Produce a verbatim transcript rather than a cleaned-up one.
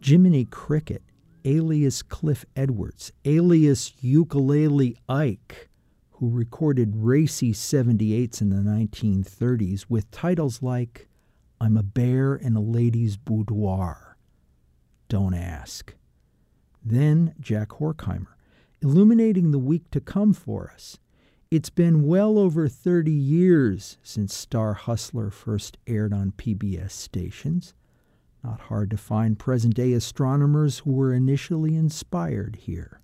Jiminy Cricket, alias Cliff Edwards, alias Ukulele Ike, who recorded racy seventy-eights in the nineteen thirties with titles like I'm a Bear in a Lady's Boudoir. Don't ask. Then Jack Horkheimer, illuminating the week to come for us. It's been well over thirty years since Star Hustler first aired on P B S stations. Not hard to find present-day astronomers who were initially inspired here.